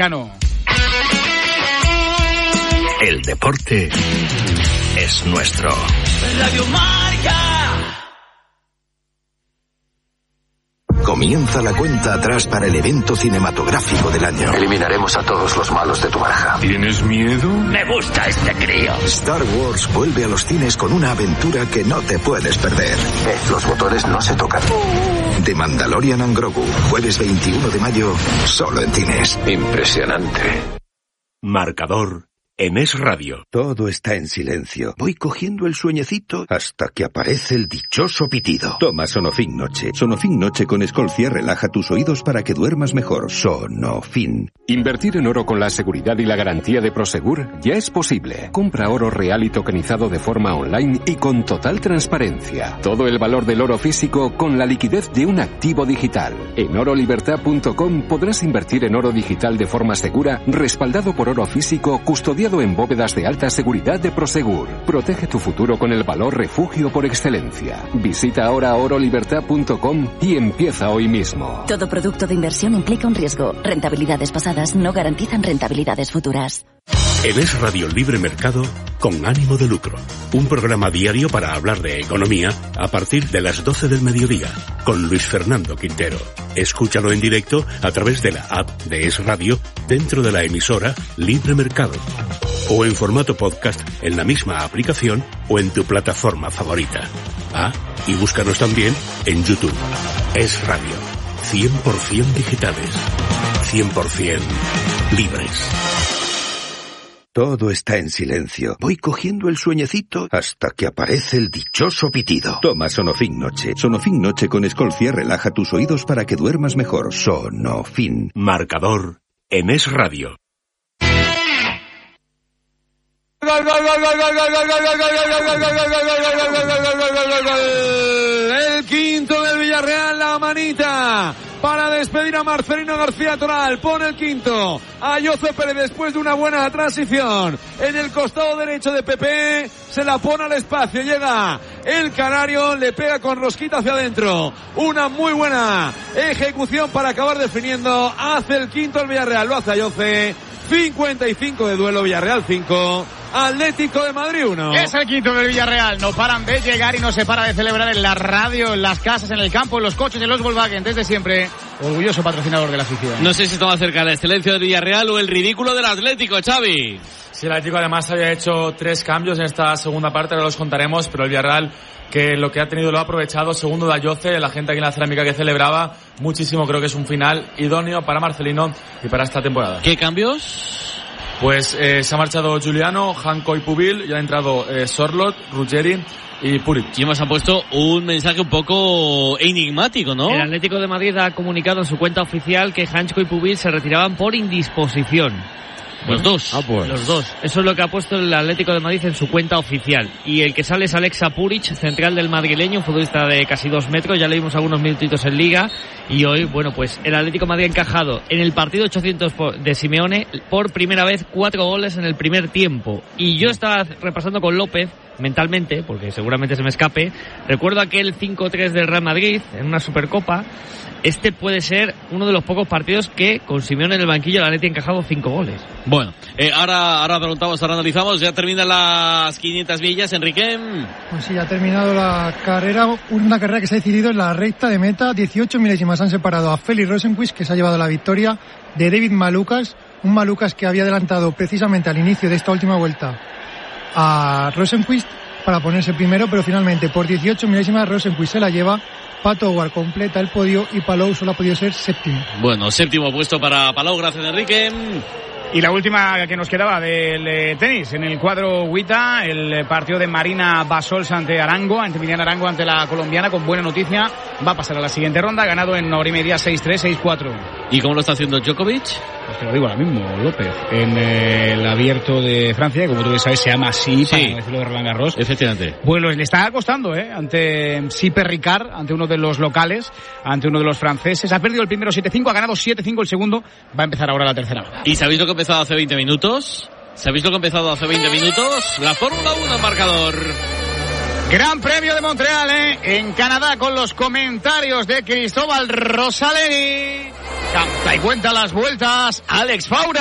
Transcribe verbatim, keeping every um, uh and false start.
El deporte es nuestro. Radio Marca. Comienza la cuenta atrás para el evento cinematográfico del año. Eliminaremos a todos los malos de tu baraja. ¿Tienes miedo? Me gusta este crío. Star Wars vuelve a los cines con una aventura que no te puedes perder. Eh, los botones no se tocan. The Mandalorian and Grogu, jueves veintiuno de mayo, solo en cines. Impresionante. Marcador en Es Radio. Todo está en silencio. Voy cogiendo el sueñecito hasta que aparece el dichoso pitido. Toma Sonofin Noche. Sonofin Noche con Escolcia relaja tus oídos para que duermas mejor. Sonofin. Invertir en oro con la seguridad y la garantía de Prosegur ya es posible. Compra oro real y tokenizado de forma online y con total transparencia. Todo el valor del oro físico con la liquidez de un activo digital. En oro libertad punto com podrás invertir en oro digital de forma segura, respaldado por oro físico, custodiado en bóvedas de alta seguridad de Prosegur. Protege tu futuro con el valor refugio por excelencia. Visita ahora oro libertad punto com y empieza hoy mismo. Todo producto de inversión implica un riesgo. Rentabilidades pasadas no garantizan rentabilidades futuras. En Es Radio Libre Mercado con ánimo de lucro. Un programa diario para hablar de economía a partir de las doce del mediodía con Luis Fernando Quintero. Escúchalo en directo a través de la app de Es Radio dentro de la emisora Libre Mercado o en formato podcast en la misma aplicación o en tu plataforma favorita. Ah, y búscanos también en YouTube. Es Radio. cien por ciento digitales. cien por ciento libres. Todo está en silencio. Voy cogiendo el sueñecito hasta que aparece el dichoso pitido. Toma Sonofin Noche. Sonofin Noche con Escolcia relaja tus oídos para que duermas mejor. Sonofin. Marcador en Es Radio. Gol, gol, gol, gol, gol, gol, gol, gol, gol, gol, gol, el quinto del Villarreal, la manita para despedir a Marcelino García Toral. Pone el quinto a Jose Pérez después de una buena transición en el costado derecho de Pepe. Se la pone al espacio, llega el canario, le pega con rosquita hacia adentro. Una muy buena ejecución para acabar definiendo. Hace el quinto el Villarreal, lo hace a Jose. cincuenta y cinco de duelo, Villarreal cinco, Atlético de Madrid uno. Es el quinto del Villarreal, no paran de llegar y no se para de celebrar en la radio, en las casas, en el campo, en los coches, en los Volkswagen, desde siempre, orgulloso patrocinador de la afición. No sé si estaba cerca la excelencia del Villarreal o el ridículo del Atlético, Xavi. Sí, el Atlético además había hecho tres cambios en esta segunda parte, ahora los contaremos, pero el Villarreal, que lo que ha tenido lo ha aprovechado. Segundo da Jose, la gente aquí en la cerámica que celebraba muchísimo. Creo que es un final idóneo para Marcelino y para esta temporada. ¿Qué cambios? Pues eh, se ha marchado Giuliano, Janko y Pubil, y han entrado eh, Sorlot, Ruggeri y Puric. Y hemos puesto un mensaje un poco enigmático, ¿no? El Atlético de Madrid ha comunicado en su cuenta oficial que Janko y Pubil se retiraban por indisposición. Los dos. Ah, pues. Los dos. Eso es lo que ha puesto el Atlético de Madrid en su cuenta oficial. Y el que sale es Alexa Puric, central del madrileño, futbolista de casi dos metros. Ya le dimos algunos minutitos en Liga. Y hoy, bueno, pues el Atlético de Madrid ha encajado en el partido ochocientos de Simeone por primera vez cuatro goles en el primer tiempo. Y yo estaba repasando con López mentalmente, porque seguramente se me escape. Recuerdo aquel cinco tres del Real Madrid en una Supercopa. Este puede ser uno de los pocos partidos que con Simeone en el banquillo el Atleti ha encajado cinco goles. Bueno, eh, ahora ahora preguntamos, ahora analizamos. Ya terminan las quinientas millas, Enrique. Pues sí, ha terminado la carrera, una carrera que se ha decidido en la recta de meta. dieciocho milésimas han separado a Félix Rosenqvist, que se ha llevado la victoria, de David Malukas, un Malukas que había adelantado precisamente al inicio de esta última vuelta a Rosenqvist para ponerse primero, pero finalmente por dieciocho milésimas Rosenqvist se la lleva. Pato Howard completa el podio y Palou solo ha podido ser séptimo. Bueno, séptimo puesto para Palou, gracias Enrique. Y la última que nos quedaba del eh, tenis, en el cuadro Huita, el partido de Marina Basols ante Arango, ante Emiliana Arango ante la colombiana, con buena noticia, va a pasar a la siguiente ronda, ganado en una hora y media, seis tres, seis cuatro. ¿Y cómo lo está haciendo Djokovic? Pues te lo digo ahora mismo, López, en eh, el abierto de Francia, como tú sabes, se llama así, para no decirlo de Roland Garros. Efectivamente. Bueno, le está costando, ¿eh? Ante Siper Ricard, ante uno de los locales, ante uno de los franceses. Ha perdido el primero siete cinco, ha ganado siete cinco el segundo, va a empezar ahora la tercera. ¿Y sabéis lo que ha empezado hace veinte minutos? ¿Sabéis lo que ha empezado hace veinte minutos? La Fórmula uno en marcador. Gran Premio de Montreal, ¿eh? En Canadá, con los comentarios de Cristóbal Rosalegui. Capta y cuenta las vueltas, Alex Faura.